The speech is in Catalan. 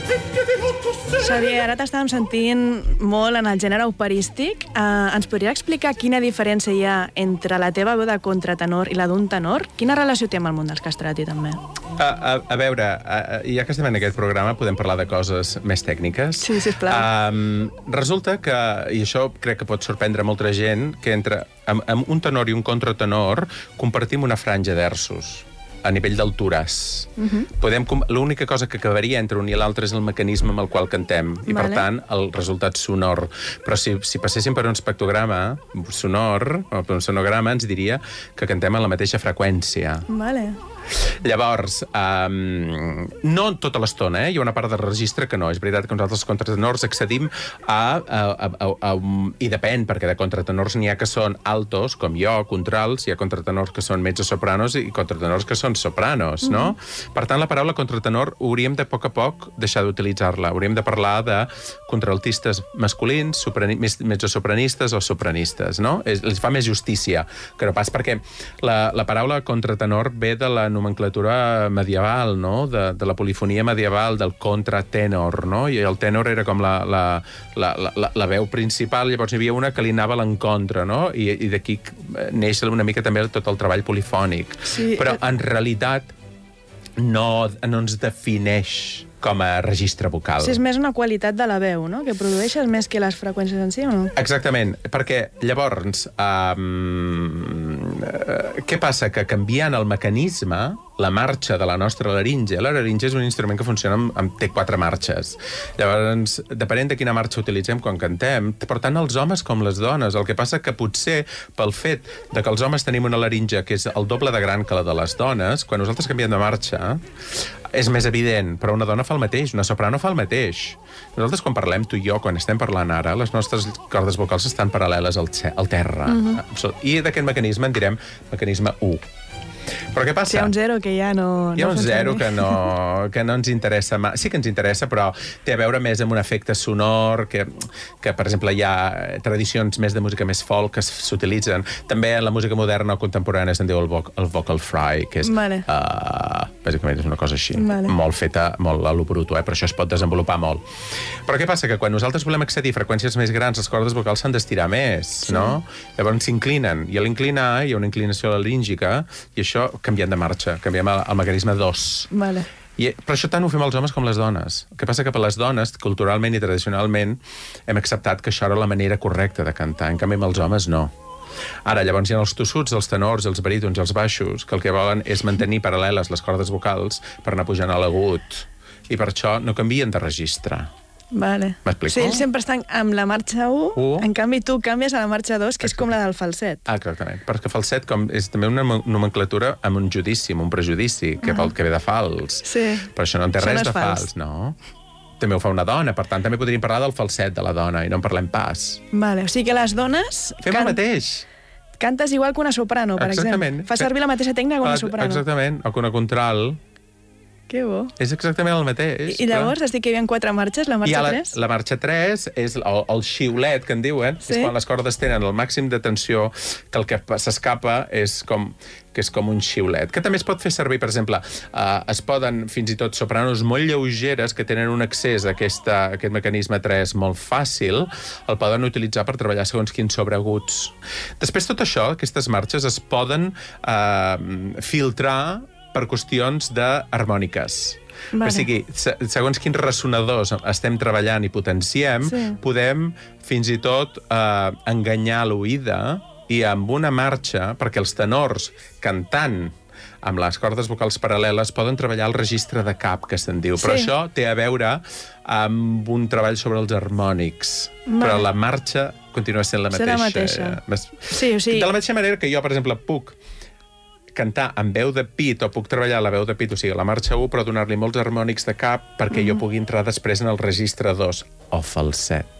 Xavier, ara t'estàvem sentint molt en el gènere operístic. Ens podria explicar quina diferència hi ha entre la teva veu de contratenor i la d'un tenor? Quina relació té amb el món dels castrati, també? A veure, ja que estem en aquest programa, podem parlar de coses més tècniques. Sí, sisplau. Resulta que, i això crec que pot sorprendre molta gent, que entre amb un tenor i un contratenor compartim una franja d'herços a nivell d'altures. L'única cosa que acabaria entre un i l'altre és el mecanisme amb el qual cantem, i per tant el resultat sonor. Però si passéssim per un espectrograma sonor, o per un sonograma, ens diria que cantem a la mateixa freqüència. Vale. Llavors, no tota l'estona, hi ha una part del registre que no. És veritat que nosaltres, els contratenors, accedim i depèn, perquè de contratenors n'hi ha que són altos, com jo, contrals, hi ha contratenors que són mezzosopranos i contratenors que són sopranos, no? Per tant, la paraula contratenor hauríem de, a poc deixar d'utilitzar-la. Hauríem de parlar de contraltistes masculins, mezzosopranistes o sopranistes, no? Els fa més justícia, que no pas perquè la paraula contratenor ve de la nomenclatura medieval, no? De la polifonia medieval, del contratenor, no? I el tenor era com la veu principal, llavors hi havia una que li anava a l'encontre, no? I d'aquí neix una mica també tot el treball polifònic. Sí, però en realitat no ens defineix com a registre vocal. Sí, és més una qualitat de la veu, no?, que produeixes més que les freqüències en si, o no? Exactament, perquè llavors què passa? Que canviant el mecanisme, la marxa de la nostra laringe és un instrument que funciona té 4 marxes. Llavors, depenent de quina marxa utilitzem quan cantem, per tant, els homes com les dones, el que passa que potser pel fet de que els homes tenim una laringe que és el doble de gran que la de les dones, quan nosaltres canviem de marxa, és més evident, però una dona fa el mateix, una soprano fa el mateix. Nosaltres, quan parlem, tu i jo, quan estem parlant ara, les nostres cordes vocals estan paral·leles al terra. I d'aquest mecanisme en direm mecanisme 1. Però què passa? Hi ha un zero que ja no... Hi ha un zero que no ens interessa. Sí que ens interessa, però té a veure més amb un efecte sonor, que per exemple, hi ha tradicions més de música més folk que s'utilitzen. També en la música moderna o contemporània se'n diu el vocal fry, que és... bàsicament és una cosa així. Molt feta, molt a lo bruto, però això es pot desenvolupar molt. Però què passa? Que quan nosaltres volem accedir a freqüències més grans, les cordes vocals s'han d'estirar més, no? Llavors s'inclinen, i a l'inclinar hi ha una inclinació laríngica, i això canviem de marxa, canviem el mecanisme 2. Però això tant ho fem els homes com les dones. El que passa que per les dones, culturalment i tradicionalment, hem acceptat que això era la manera correcta de cantar. En canvi, amb els homes, no. Ara, llavors, hi ha els tossuts, els tenors, els barítons i els baixos, que el que volen és mantenir paral·leles les cordes vocals per anar pujant a l'agut. I per això no canvien de registre. M'explico? Sí, ells sempre estan amb la marxa 1, en canvi tu canvies a la marxa 2, que és com la del falset. Exactament, perquè falset és també una nomenclatura amb un judici, amb un prejudici, que ve de fals. Però això no en té res de fals, no? També ho fa una dona, per tant, també podríem parlar del falset de la dona, i no en parlem pas. O sigui que les dones... Fem el mateix. Cantes igual que una soprano, per exemple. Fa servir la mateixa tècnica que una soprano. Exactament, o que una contral. Que bo. És exactament el mateix. I llavors has dit que hi havia 4 marxes, la marxa 3? La marxa 3 és el xiulet, que en diuen, és quan les cordes tenen el màxim de tensió, que el que s'escapa és com un xiulet, que també es pot fer servir, per exemple, es poden, fins i tot sopranos molt lleugeres, que tenen un accés a aquest mecanisme 3 molt fàcil, el poden utilitzar per treballar segons quins sobreaguts. Després, tot això, aquestes marxes, es poden filtrar per qüestions d'harmòniques. O sigui, segons quins ressonadors estem treballant i potenciem, podem fins i tot enganyar l'oïda i amb una marxa, perquè els tenors cantant amb les cordes vocals paral·leles poden treballar el registre de cap, que se'n diu. Però això té a veure amb un treball sobre els harmònics. Però la marxa continua sent la mateixa. De la mateixa manera que jo, per exemple, puc cantar amb veu de pit, o puc treballar la veu de pit, o sigui, la marxa 1, però donar-li molts harmònics de cap perquè jo pugui entrar després en el registre 2, o falset.